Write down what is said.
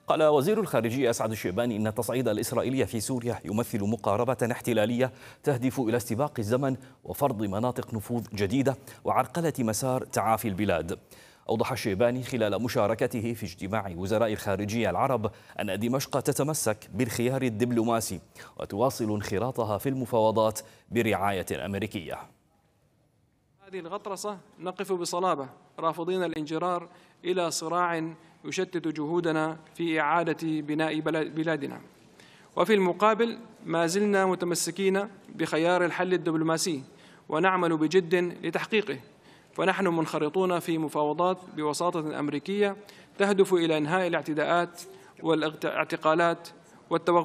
قال وزير الخارجية أسعد الشيباني إن التصعيد الإسرائيلي في سوريا يمثل مقاربة احتلالية تهدف إلى استباق الزمن وفرض مناطق نفوذ جديدة وعرقلة مسار تعافي البلاد. أوضح الشيباني خلال مشاركته في اجتماع وزراء الخارجية العرب أن دمشق تتمسك بالخيار الدبلوماسي وتواصل انخراطها في المفاوضات برعاية أمريكية. هذه الغطرسة نقف بصلابة رافضين الانجرار إلى صراع يشتت جهودنا في إعادة بناء بلادنا، وفي المقابل ما زلنا متمسكين بخيار الحل الدبلوماسي ونعمل بجد لتحقيقه، فنحن منخرطون في مفاوضات بوساطة أمريكية تهدف إلى إنهاء الاعتداءات والاعتقالات والتوغل